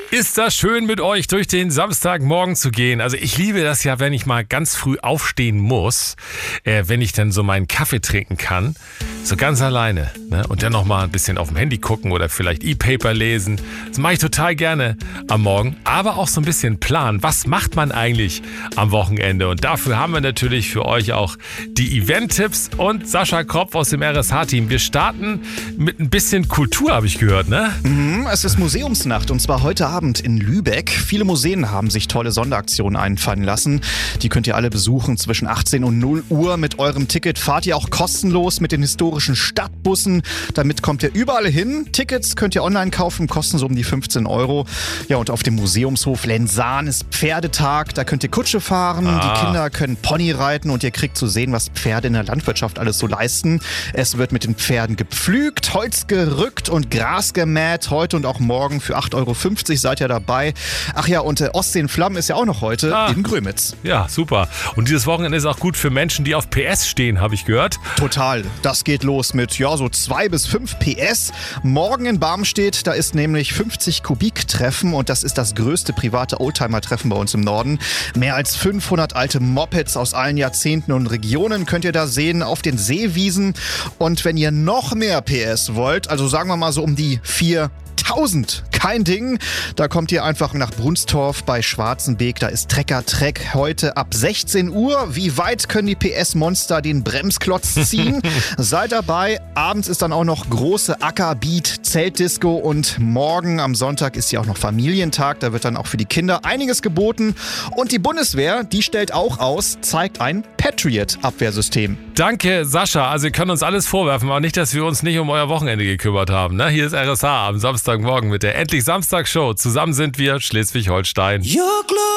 Ist das schön mit euch durch den Samstagmorgen zu gehen. Also ich liebe das ja, wenn ich mal ganz früh aufstehen muss, wenn ich dann so meinen Kaffee trinken kann, so ganz alleine, ne? Und dann noch mal ein bisschen auf dem Handy gucken oder vielleicht E-Paper lesen. Das mache ich total gerne am Morgen, aber auch so ein bisschen planen. Was macht man eigentlich am Wochenende? Und dafür haben wir natürlich für euch auch die Event-Tipps und Sascha Kropf aus dem RSH-Team. Wir starten mit ein bisschen Kultur, habe ich gehört, ne? Es ist Museumsnacht und zwar heute Abend in Lübeck. Viele Museen haben sich tolle Sonderaktionen einfallen lassen. Die könnt ihr alle besuchen zwischen 18 und 0 Uhr. Mit eurem Ticket fahrt ihr auch kostenlos mit den historischen Stadtbussen. Damit kommt ihr überall hin. Tickets könnt ihr online kaufen, kosten so um die 15 €. Ja, und auf dem Museumshof Lenzahn ist Pferdetag. Da könnt ihr Kutsche fahren, die Kinder können Pony reiten und ihr kriegt zu sehen, was Pferde in der Landwirtschaft alles so leisten. Es wird mit den Pferden gepflügt, Holz gerückt und Gras gemäht. Heute und auch morgen für 8,50 € seid ihr dabei. Ach ja, und Ostsee in Flammen ist ja auch noch heute in Grömitz. Ja, super. Und dieses Wochenende ist auch gut für Menschen, die auf PS stehen, habe ich gehört. Total. Das geht los mit so 2 bis 5 PS. Morgen in Barmstedt, da ist nämlich 50 Kubik-Treffen und das ist das größte private Oldtimer-Treffen bei uns im Norden. Mehr als 500 alte Mopeds aus allen Jahrzehnten und Regionen könnt ihr da sehen auf den Seewiesen. Und wenn ihr noch mehr PS wollt, also sagen wir mal so um die 4.000, kein Ding. Da kommt ihr einfach nach Brunstorf bei Schwarzenbeek. Da ist Trecker Trek heute ab 16 Uhr. Wie weit können die PS-Monster den Bremsklotz ziehen? Seid dabei. Abends ist dann auch noch große Ackerbeat, Zeltdisco und morgen am Sonntag ist ja auch noch Familientag. Da wird dann auch für die Kinder einiges geboten. Und die Bundeswehr, die stellt auch aus, zeigt ein Patriot-Abwehrsystem. Danke, Sascha. Also ihr könnt uns alles vorwerfen, aber nicht, dass wir uns nicht um euer Wochenende gekümmert haben. Ne? Hier ist RSH am Samstagmorgen mit der Endlich Samstag Show. Zusammen sind wir Schleswig-Holstein.